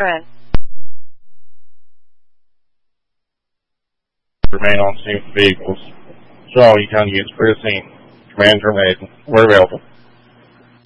Trent. Remain on scene for vehicles. So all you County units clear the scene. Command terminated. We're available.